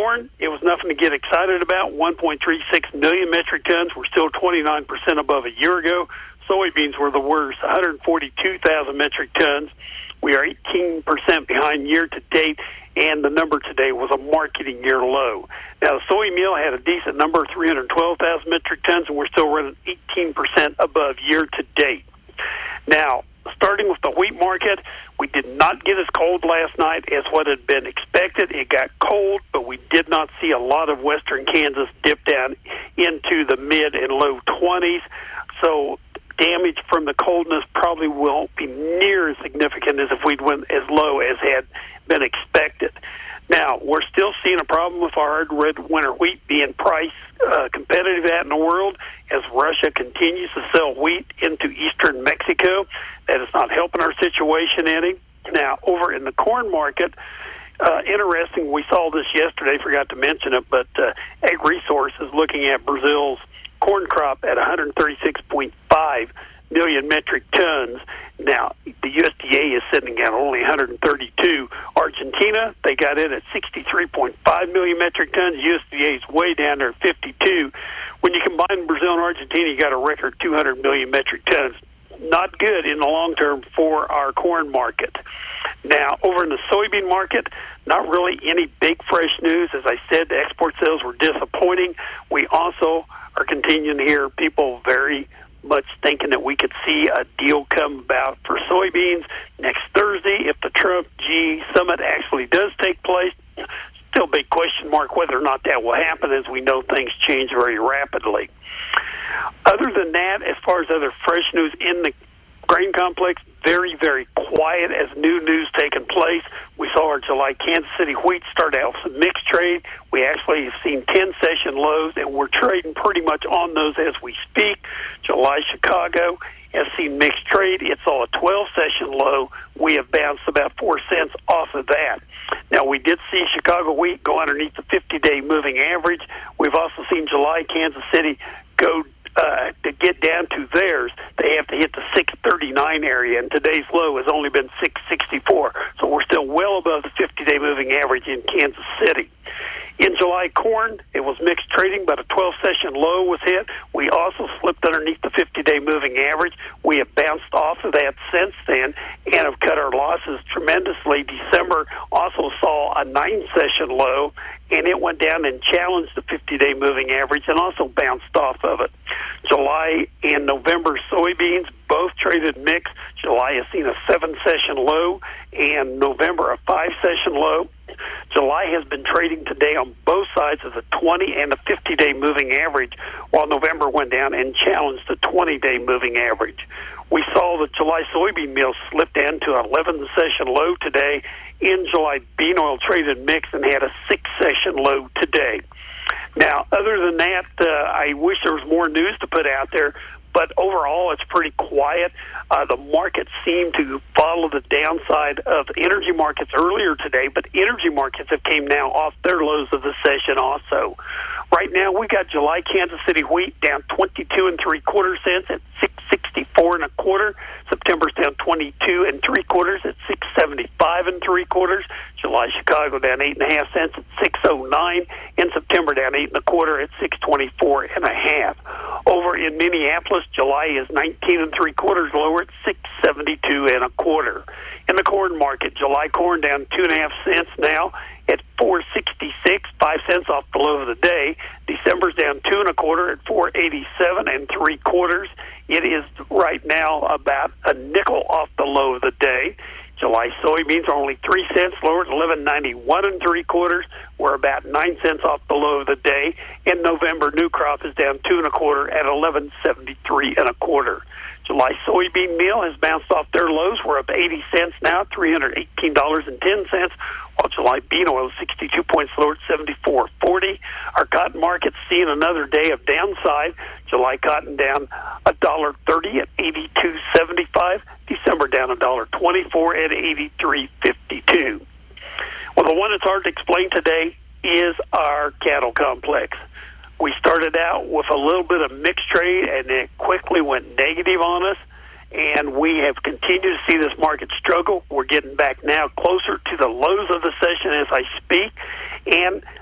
corn, it was nothing to get excited about. 1.36 million metric tons. We're still 29% above a year ago. Soybeans were the worst, 142,000 metric tons. We are 18% behind year to date, and the number today was a marketing year low. Now, the soy meal had a decent number, 312,000 metric tons, and we're still running 18% above year to date. Now, starting with the wheat market, we did not get as cold last night as what had been expected. It got cold, but we did not see a lot of western Kansas dip down into the mid and low 20s. So damage from the coldness probably won't be near as significant as if we'd went as low as had been expected. Now, we're still seeing a problem with our hard red winter wheat being price competitive out in the world as Russia continues to sell wheat into eastern Mexico. That is not helping our situation any. Now, over in the corn market, interesting, we saw this yesterday, forgot to mention it, but Ag Resource is looking at Brazil's corn crop at 136.5 million metric tons. Now, the USDA is sitting at only 132. Argentina, they got in at 63.5 million metric tons. USDA is way down there at 52. When you combine Brazil and Argentina, you got a record 200 million metric tons. Not good in the long term for our corn market. Now, over in the soybean market, not really any big fresh news. As I said, the export sales were disappointing. We also are continuing to hear people very much thinking that we could see a deal come about for soybeans next Thursday if the Trump G summit actually does take place. Still a big question mark whether or not that will happen, as we know things change very rapidly. Other than that, as far as other fresh news in the grain complex, very, very quiet as new news taking place. We saw our July Kansas City wheat start out with some mixed trade. We actually have seen 10 session lows, and we're trading pretty much on those as we speak. July Chicago has seen mixed trade. It saw a 12 session low. We have bounced about 4 cents off of that. Now, we did see Chicago wheat go underneath the 50-day moving average. We've also seen July Kansas City go to get down to theirs, they have to hit the 639 area, and today's low has only been 664. So we're still well above the 50-day moving average in Kansas City. In July corn, it was mixed trading, but a 12-session low was hit. We also slipped underneath the 50-day moving average. We have bounced off of that since then and have cut our losses tremendously. December also saw a 9-session low, and it went down and challenged the 50-day moving average and also bounced off of it. July and November soybeans both traded mixed. July has seen a 7-session low and November a 5-session low. July has been trading today on both sides of the 20 and the 50-day moving average, while November went down and challenged the 20-day moving average. We saw the July soybean meal slip down to an 11-session low today. In July, bean oil traded mixed and had a 6-session low today. Now, other than that, I wish there was more news to put out there, but overall it's pretty quiet. The markets seem to follow the downside of energy markets earlier today, but energy markets have came now off their lows of the session also. Right now, we got July Kansas City wheat down 22 3/4 cents at 664 1/4. September's down 22 3/4 at 675 3/4. July Chicago down 8.5 cents at 609. In September down 8 1/4 at 624 1/2. Over in Minneapolis, July is 19 3/4 lower at 672 1/4. In the corn market, July corn down 2.5 cents now at 466, 5 cents off the low of the day. December's down 2 1/4 at 487 3/4. It is right now about a nickel off the low of the day. July soybeans are only 3 cents lower at 11.91 3/4. We're about 9 cents off the low of the day. In November, new crop is down 2 1/4 at 11.73 1/4. July soybean meal has bounced off their lows. We're up 80 cents now, $318.10. While July bean oil is 62 points lower at 74.40. Our cotton market's seeing another day of downside. July cotton down $1.30 at 82.75. December down $1.24 at 83.52. Well, the one that's hard to explain today is our cattle complex. We started out with a little bit of mixed trade, and it quickly went negative on us, and we have continued to see this market struggle. We're getting back now closer to the lows of the session as I speak, and